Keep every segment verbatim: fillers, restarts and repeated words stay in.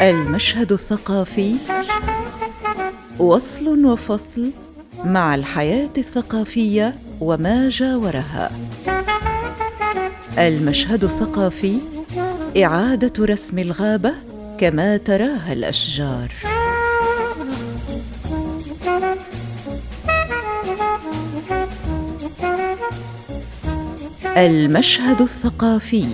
المشهد الثقافي وصل وفصل مع الحياة الثقافية وما جاورها. المشهد الثقافي إعادة رسم الغابة كما تراها الأشجار. المشهد الثقافي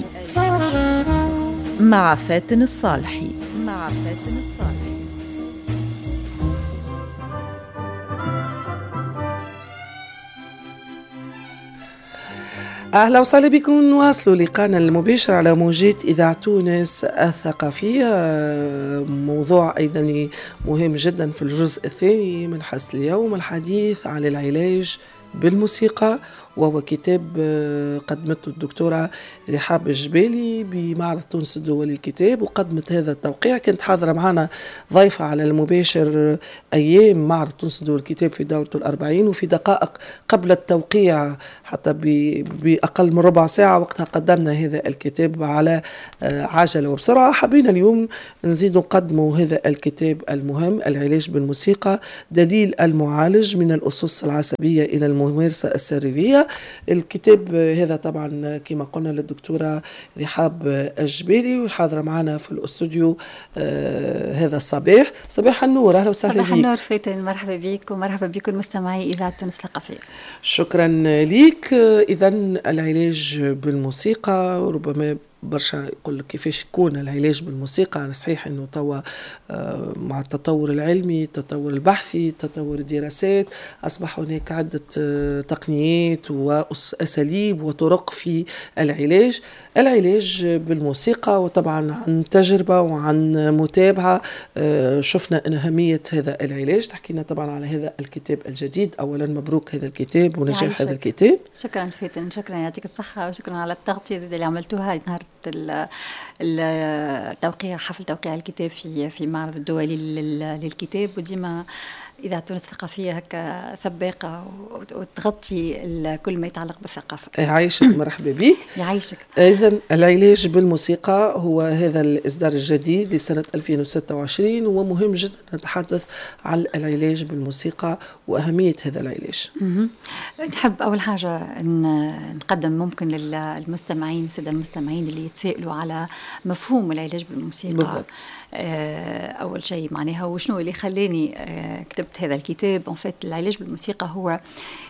مع فاتن الصالحي. مع فاتن الصالحي. أهلا وسهلا بكم. نواصلوا لقاءنا المباشر على موجات إذاعة تونس الثقافية. موضوع أيضا مهم جدا في الجزء الثاني من حلقة اليوم، الحديث عن العلاج بالموسيقى، وهو كتاب قدمته الدكتورة رحاب الجبالي بمعرض تونس الدولي للكتاب، وقدمت هذا التوقيع. كانت حاضرة معنا ضيفة على المباشر أيام معرض تونس الدولي للكتاب في دورته الأربعين، وفي دقائق قبل التوقيع حتى بأقل من ربع ساعة وقتها قدمنا هذا الكتاب على عجلة وبسرعة. حبينا اليوم نزيد نقدموا هذا الكتاب المهم، العلاج بالموسيقى، دليل المعالج من الأسس العصبية إلى الممارسة السريرية. الكتاب هذا طبعا كما قلنا للدكتورة رحاب الجبالي، وحاضرة معنا في الاستوديو آه هذا الصباح. صباح النور، أهلا وسهلا بك. صباح النور فاتن، مرحبا بك ومرحبا بكم مستمعي إذاعة تونس الثقافية. شكرا لك. إذا العلاج بالموسيقى، ربما برشا يقول لك كيفاش يكون العلاج بالموسيقى. صحيح انه توا مع التطور العلمي، التطور البحثي، تطور الدراسات، اصبح هناك عده تقنيات واساليب وطرق في العلاج. العلاج بالموسيقى، وطبعا عن تجربه وعن متابعه شفنا ان اهميه هذا العلاج. تحكينا طبعا على هذا الكتاب الجديد. اولا مبروك هذا الكتاب ونجاح هذا الكتاب. شكرا فاتن، شكرا، يعطيك الصحه، وشكرا على التغطيه اللي عملتوها نهار التوقيع، حفل توقيع الكتاب في في معرض الدولي للكتاب. وديما إذاعة تونس الثقافية هكا سباقة وتغطي كل ما يتعلق بالثقافة. يعيشك، مرحبا بك. يعيشك. إذن العلاج بالموسيقى هو هذا الإصدار الجديد لسنة ألفين وستة وعشرين، ومهم جدا نتحدث عن العلاج بالموسيقى وأهمية هذا العلاج. نحب أول حاجة أن نقدم ممكن للمستمعين، السادة المستمعين اللي يتسائلوا على مفهوم العلاج بالموسيقى بالضبط. أول شيء معناها وشنو اللي خلاني كتبت هذا الكتاب. ان فيت العلاج بالموسيقى هو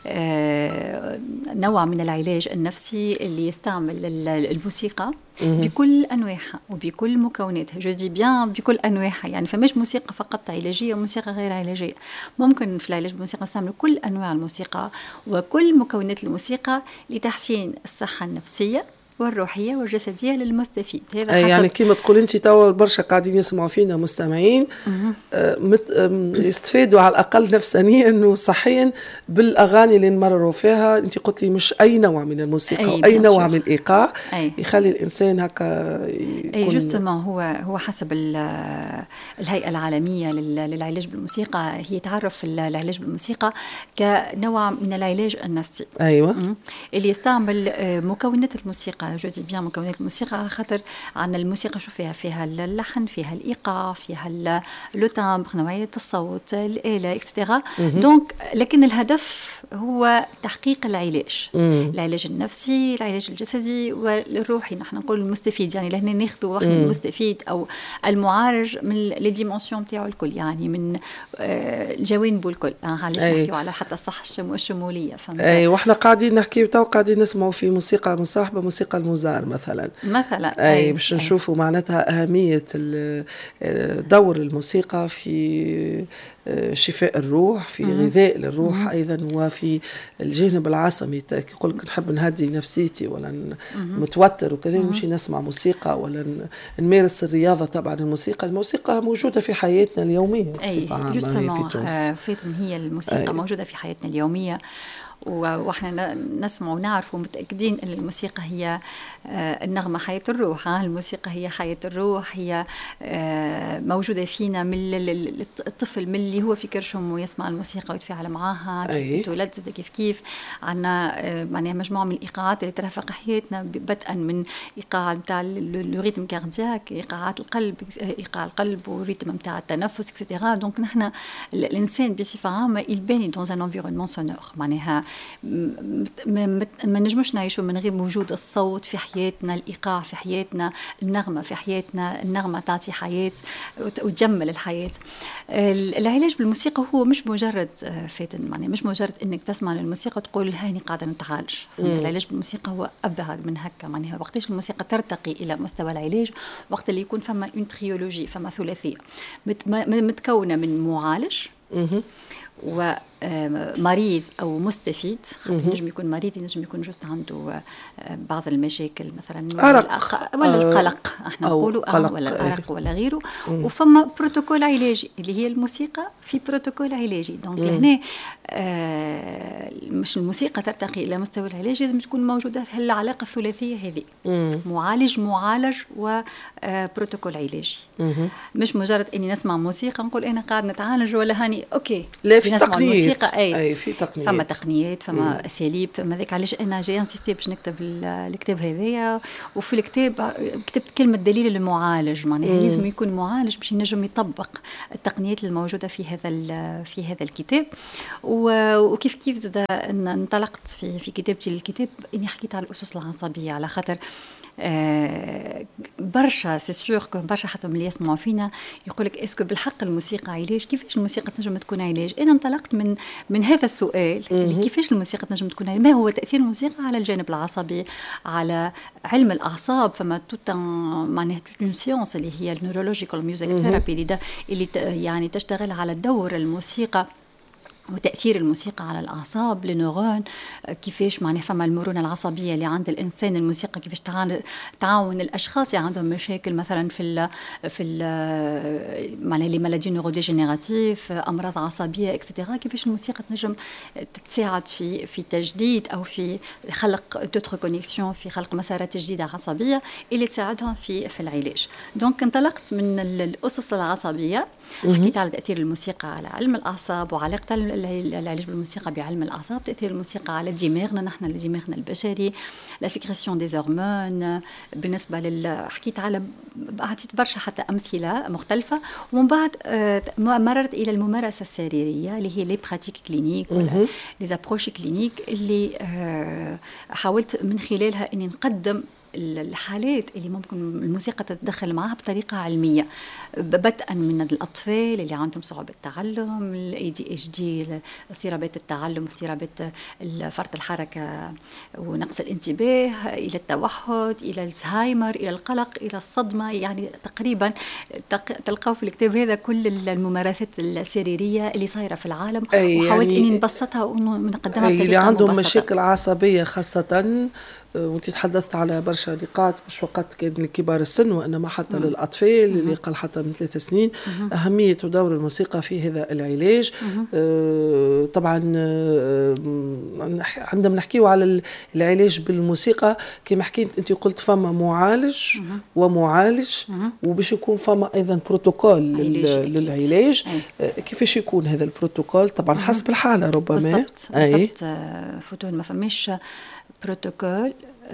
نوع من العلاج النفسي اللي يستعمل الموسيقى بكل أنواعها وبكل مكوناتها. جو دي بيان بكل أنواعها، يعني فماش موسيقى فقط علاجية وموسيقى غير علاجية. ممكن في العلاج بالموسيقى نستعمل كل أنواع الموسيقى وكل مكونات الموسيقى لتحسين الصحة النفسية والروحية والجسدية للمستفيد. هذا حسب يعني كما تقول انت توا برشا قاعدين يسمعوا فينا مستمعين آه يستفادوا على الأقل نفسانيا وصحيا بالأغاني اللي نمرروا فيها. انت قلت لي مش أي نوع من الموسيقى أي, أي نوع من الإيقاع أي. يخلي الإنسان هكا يكون أي جوستومون. هو هو حسب الهيئة العالمية للعلاج بالموسيقى، هي تعرف العلاج بالموسيقى كنوع من العلاج النفسي. أيوة. اللي يستعمل مكونات الموسيقى. جو دي بيان مكونات الموسيقى على خاطر عن الموسيقى شو فيها فيها اللحن، فيها الإيقاع، فيها لو تامبر، نوعية الصوت، الآلة إكسترا. دونك لكن الهدف هو تحقيق العلاج. مم. العلاج النفسي، العلاج الجسدي والروحي. نحن نقول المستفيد، يعني لهنا ناخذوا وحنا المستفيد أو المعالج من لي ديمونسيون تاعو الكل، يعني من الجوانب الكل. علاش نحكيو على حتى الصحة الشمولية. أي واحنا قاعدين نحكيو تو قاعدين نسمعوا في موسيقى مصاحبة موسيقى الموزار مثلا مثلا أي باش نشوفوا معناتها أهمية دور الموسيقى في شفاء الروح، في مم. غذاء للروح مم. أيضا، وفي الجانب العصبي. يقول لك نحب نهدي نفسيتي ولا متوتر وكذا نمشي نسمع موسيقى، ولا نمارس الرياضة. طبعا الموسيقى الموسيقى موجودة في حياتنا اليومية بصفة عامة في تونس. فاتن هي الموسيقى أي. موجودة في حياتنا اليومية، واحنا نسمع ونعرف ومتأكدين أن الموسيقى هي النغمة، حياة الروح. الموسيقى هي حياة الروح، هي موجودة فينا من الطفل، من اللي هو في كرشم ويسمع الموسيقى ويتفاعل معها، تولد كيف كيف. عنا معناها مجموعة من الإيقاعات اللي ترافق حياتنا، بدءا من إيقاع متاع الريتم كاردياك، إيقاعات القلب، إيقاع القلب والريتم متاع التنفس إكسترا. دونك نحن الإنسان بصفة عامة يباني dans un environnement sonore، معناها ما نجمش نعيشوا من غير وجود الصوت في حياتنا، الإيقاع في حياتنا، النغمة في حياتنا. النغمة تعطي حياة وتجمل الحياة. العلاج بالموسيقى هو مش مجرد فاتن، معناها مش مجرد انك تسمع للموسيقى تقول هاني قاعدة نتعالج. العلاج بالموسيقى هو أبعد من هكا، معناها وقتاش الموسيقى ترتقي إلى مستوى العلاج، وقت اللي يكون فما اون تريولوجي، فما ثلاثية متكونة من معالج ومريض أو مستفيد. نجم يكون مريض، نجم يكون جوست عنده بعض المشاكل مثلا أرق ولا القلق، احنا نقولوا أه ولا الأرق ولا غيره. وفما بروتوكول علاجي اللي هي الموسيقى في بروتوكول علاجي. دونك لهنا آه مش الموسيقى ترتقي إلى مستوى العلاج، لازم تكون موجودة العلاقة الثلاثية هذه، معالج معالج وبروتوكول علاجي. مش مجرد إني نسمع موسيقى نقول أنا قاعد نتعالج ولا هاني أوكي. لا، في تقنيات. أي. أي في تقنيات، فما تقنيات، فما أساليب، فما ذاك. علاش أنا جاي انسيستي باش نكتب الكتاب هذايا. وفي الكتاب كتبت كلمة دليل المعالج، معناها لازم يكون معالج باش ينجم يطبق التقنيات الموجودة في هذا في هذا الكتاب. وكيف كيف زاد انطلقت في في كتابتي للكتاب إني حكيت على الأسس العصبية، على خاطر آه برشا سي سور كو برشا حتى ملي يسمعوا فينا يقول لك اسكو بالحق الموسيقى علاج؟ كيفاش الموسيقى تنجم تكون علاج؟ انا انطلقت من من هذا السؤال اللي كيفاش الموسيقى تنجم تكون علاج؟ ما هو تاثير الموسيقى على الجانب العصبي، على علم الاعصاب؟ فما توت معناها توت سيونس اللي هي النيورولوجيكال ميوزك ثيرابي اللي يعني تشتغل على دور الموسيقى وتأثير الموسيقى على الأعصاب، النيورون، كيفاش معناها فما المرونة العصبية اللي عند الإنسان. الموسيقى كيفاش تعاون الأشخاص اللي عندهم مشاكل مثلا في ال في ال معناها لي مالادي نيوروديجينيراتيف، أمراض عصبية إكسترا. كيفاش الموسيقى تنجم تساعد في في تجديد أو في خلق دوتر كونيكسيون، في خلق مسارات جديدة عصبية اللي تساعدهم في في العلاج. دونك انطلقت من الأسس العصبية، حكيت على تأثير الموسيقى على علم الأعصاب وعلاقة العلاج بالموسيقى بعلم الأعصاب، تأثير الموسيقى على دماغنا نحن، دماغنا البشري، لا سيكريسيون دي هرمون. بالنسبة لل حكيت على عطيت برشا حتى أمثلة مختلفة. ومن بعد مررت إلى الممارسة السريرية اللي هي لي براتيك كلينيك ولا لي زابروش كلينيك، اللي حاولت من خلالها إني نقدم الحالات اللي ممكن الموسيقى تتدخل معها بطريقة علمية، بدءا من الأطفال اللي عندهم صعوبة التعلم، الاي دي اتش دي، اضطرابات التعلم، اضطرابات فرط الحركة ونقص الانتباه، إلى التوحد، إلى الزهايمر، إلى القلق، إلى الصدمة. يعني تقريبا تلقاو في الكتاب هذا كل الممارسات السريرية اللي صايرة في العالم، وحاولت يعني إني نبسطها ونقدمها بطريقة اللي عندهم مبسطة. مشاكل عصبية خاصة، وانت تحدثت على برشا نقاط مش فقط كان لكبار السن وانما حتى مم. للاطفال اللي قل حتى من ثلاث سنين. مم. اهميه ودور الموسيقى في هذا العلاج. آه طبعا آه عندما نحكيو على العلاج بالموسيقى كما حكيت انت قلت فما معالج مم. ومعالج مم. وباش يكون فما ايضا بروتوكول للعلاج. آه كيفاش يكون هذا البروتوكول؟ طبعا مم. حسب الحاله ربما. بالضبط بالضبط. فتون ما فماش بروتوكول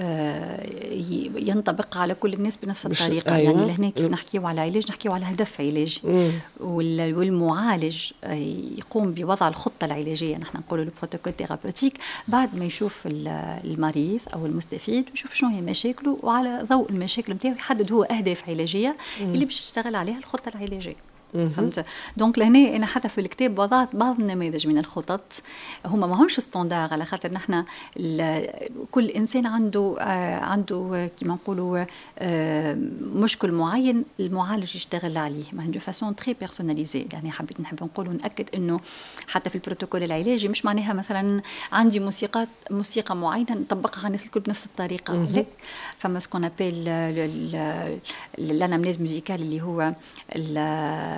ينطبق على كل الناس بنفس الطريقة. أيوة. يعني لهنا كيف نحكيو على علاج نحكيو على هدف علاجي، والمعالج يقوم بوضع الخطة العلاجية، نحن نقول البروتوكول ثيرابوتيك، بعد ما يشوف المريض أو المستفيد ويشوف شنو هي مشاكله، وعلى ضوء المشاكل نتاعو يحدد هو أهداف علاجية مم. اللي باش يشتغل عليها الخطة العلاجية. فهمت؟ دونك لهنا انا حتى في الكتاب وضعت بعض النماذج من الخطط، هما ما همش ستاندار، على خاطر نحن كل انسان عنده آه عنده كيما نقولوا آه مشكل معين المعالج يشتغل عليه، ما دو فاسون تري بيرسوناليزي. يعني حبيت نحب نقول ونأكد انه حتى في البروتوكول العلاجي مش معناها مثلا عندي موسيقى موسيقى معينه نطبقها على الناس الكل بنفس الطريقه. لا، فما سكون ابيل لانامنيز ميوزيكال اللي هو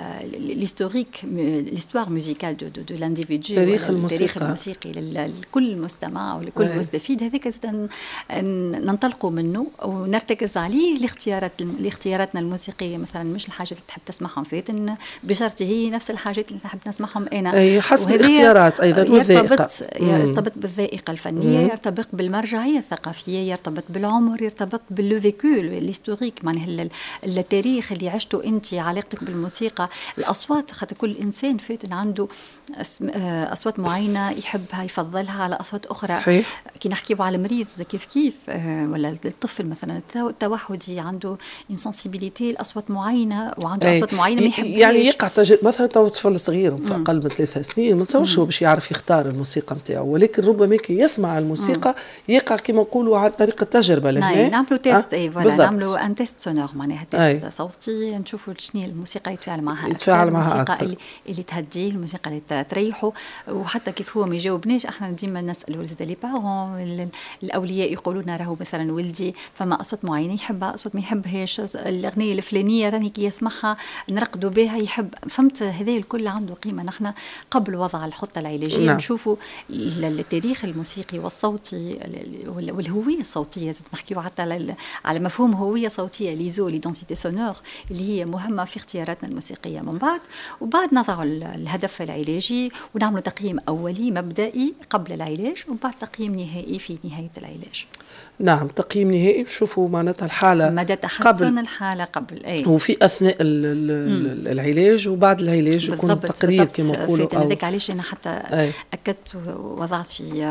l'historique, l'histoire musicale de, de, de l'individu, تاريخ الموسيقى, التاريخ الموسيقي لكل مستمع ولكل أي. مستفيد. هذاك ننطلقوا منه ونرتكز عليه لاختيارات لاختياراتنا الموسيقية. مثلا مش الحاجات اللي تحب تسمعهم فاتن بشرط هي نفس الحاجات اللي تحب نسمعهم أنا. أي حسب الاختيارات أيضا والذائقة. يرتبط بالذائقة الفنية، مم. يرتبط بالمرجعية الثقافية، يرتبط بالعمر، يرتبط باللوفيكول الهيستوريك، معناها التاريخ اللي عشته أنت، علاقتك بالموسيقى، الأصوات. خاطر كل إنسان فاتن عنده أصوات معينة يحبها يفضلها على أصوات أخرى. صحيح. كي نحكيو على المريض كيف كيف ولا الطفل مثلا التوحدي عنده انسنسيبيليتي لأصوات معينة وعنده أصوات معينة ما يحبهاش. يعني يقع تجد مثلا تو طفل صغير في أقل من ثلاثة سنين ما تصورش هو باش يعرف يختار الموسيقى نتاعو، ولكن ربما كي يسمع الموسيقى مم. يقع كما نقولوا عن طريق التجربة. نعم نعملوا تيست. اي فوالا نعملوا ان تيست سونور، معناها تيست أي. صوتي، نشوفوا شنو الموسيقى اللي يتفاعل معها يتفاعل معها الموسيقى أكثر. اللي, اللي تهديه، الموسيقى اللي تريحه. وحتى كيف هو ما يجاوبناش احنا ديما نسالوا زاد لي بارون الاولياء يقولوا لنا راهو مثلا ولدي فما اصوات معينه يحبها، اصوات ما يحبهاش، الاغنيه الفلانيه راني كي يسمعها نرقدوا بها يحب. فهمت؟ هذا الكل عنده قيمه. نحن قبل وضع الخطه العلاجيه نعم. نشوفوا التاريخ الموسيقي والصوتي والهويه الصوتيه، زاد نحكيو حتى على على مفهوم هويه صوتيه ليزو ليدونتيتي سونور اللي هي مهمه في اختياراتنا الموسيقيه من بعد. وبعد نضع الهدف العلاجي ونعمل تقييم اولي مبدئي قبل العلاج، وبعد تقييم نهائي في نهايه العلاج. نعم تقييم نهائي بشوفوا معناتها الحالة مدى تحسن الحالة قبل أي. وفي أثناء العلاج وبعد العلاج يكون تقرير كما نقولوا. هذاك علاش أنا حتى أي. أكدت ووضعت في